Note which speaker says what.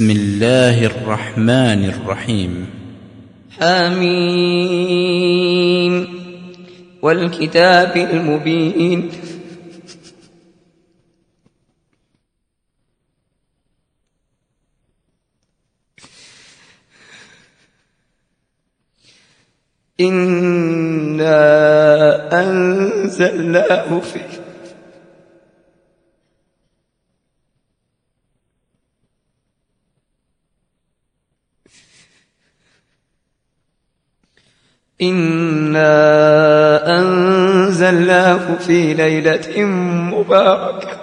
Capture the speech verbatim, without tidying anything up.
Speaker 1: بسم الله الرحمن الرحيم.
Speaker 2: حميم والكتاب المبين. إنا أنزلناه في إنا أنزلناه في ليلة مباركة